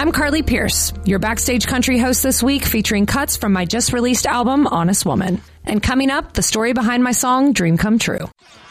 I'm Carly Pierce, your Backstage Country host this week, featuring cuts from my just released album, Honest Woman. And coming up, the story behind my song, Dream Come True.